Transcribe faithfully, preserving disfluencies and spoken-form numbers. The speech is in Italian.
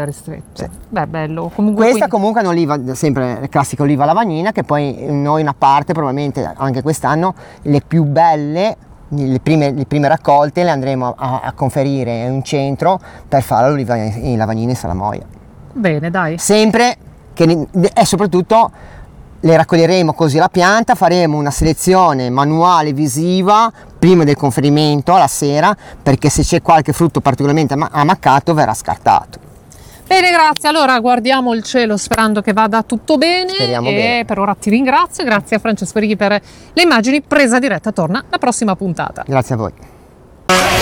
ristrette. Sì. Beh, bello. Comunque Questa quindi... comunque è un'oliva, sempre la classica oliva lavagnina, che poi noi una parte, probabilmente anche quest'anno, le più belle, le prime, le prime raccolte le andremo a, a conferire in un centro per fare l'oliva in lavagnina in salamoia. Bene, dai. Sempre che, e soprattutto le raccoglieremo così la pianta, faremo una selezione manuale visiva prima del conferimento alla sera, perché se c'è qualche frutto particolarmente ammaccato verrà scartato. Bene, grazie. Allora guardiamo il cielo sperando che vada tutto bene. Speriamo e bene. Per ora ti ringrazio. Grazie a Francesco Righi per le immagini. Presa diretta torna la prossima puntata. Grazie a voi.